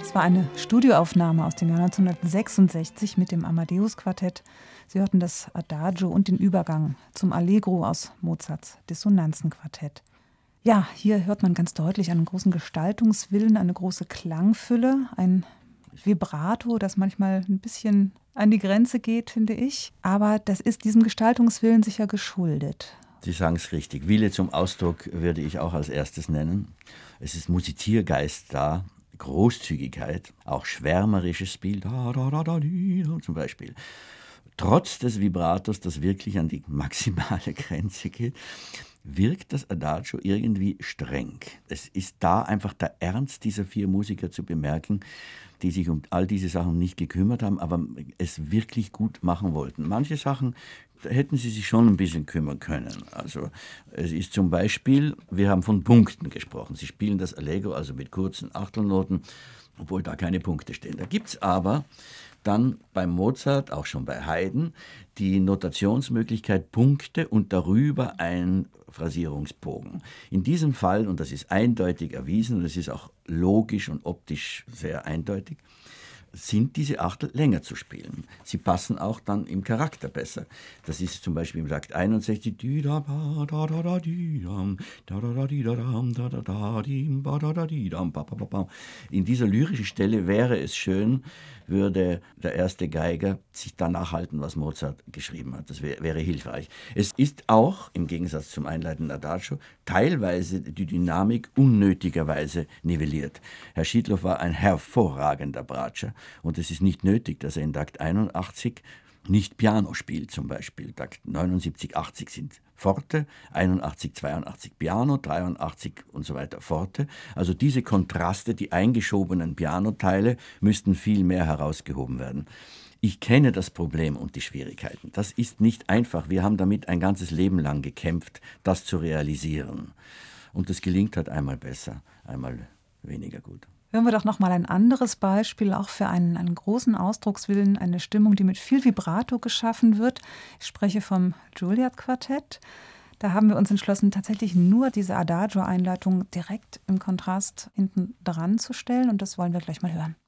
Das war eine Studioaufnahme aus dem Jahr 1966 mit dem Amadeus-Quartett. Sie hörten das Adagio und den Übergang zum Allegro aus Mozarts Dissonanzenquartett. Ja, hier hört man ganz deutlich einen großen Gestaltungswillen, eine große Klangfülle, ein Vibrato, das manchmal ein bisschen an die Grenze geht, finde ich. Aber das ist diesem Gestaltungswillen sicher geschuldet. Sie sagen es richtig. Wille zum Ausdruck würde ich auch als erstes nennen. Es ist Musiziergeist da, Großzügigkeit, auch schwärmerisches Spiel, zum Beispiel. Trotz des Vibratos, das wirklich an die maximale Grenze geht, wirkt das Adagio irgendwie streng. Es ist da einfach der Ernst dieser 4 Musiker zu bemerken, die sich um all diese Sachen nicht gekümmert haben, aber es wirklich gut machen wollten. Manche Sachen, da hätten sie sich schon ein bisschen kümmern können. Also es ist zum Beispiel, wir haben von Punkten gesprochen. Sie spielen das Allegro also mit kurzen Achtelnoten, obwohl da keine Punkte stehen. Da gibt es aber dann bei Mozart, auch schon bei Haydn, die Notationsmöglichkeit Punkte und darüber ein Phrasierungsbogen. In diesem Fall, und das ist eindeutig erwiesen, und es ist auch logisch und optisch sehr eindeutig, sind diese Achtel länger zu spielen. Sie passen auch dann im Charakter besser. Das ist zum Beispiel im Takt 61. In dieser lyrischen Stelle wäre es schön, würde der erste Geiger sich danach halten, was Mozart geschrieben hat. Das wäre hilfreich. Es ist auch, im Gegensatz zum einleitenden Adagio, teilweise die Dynamik unnötigerweise nivelliert. Herr Schiedloff war ein hervorragender Bratscher und es ist nicht nötig, dass er in Takt 81 nicht Piano spielt zum Beispiel. Takt 79, 80 sind Forte, 81, 82 Piano, 83 und so weiter Forte. Also diese Kontraste, die eingeschobenen Pianoteile, müssten viel mehr herausgehoben werden. Ich kenne das Problem und die Schwierigkeiten. Das ist nicht einfach. Wir haben damit ein ganzes Leben lang gekämpft, das zu realisieren. Und das gelingt halt einmal besser, einmal weniger gut. Hören wir doch noch mal ein anderes Beispiel, auch für einen großen Ausdruckswillen, eine Stimmung, die mit viel Vibrato geschaffen wird. Ich spreche vom Juilliard-Quartett. Da haben wir uns entschlossen, tatsächlich nur diese Adagio-Einleitung direkt im Kontrast hinten dran zu stellen. Und das wollen wir gleich mal hören.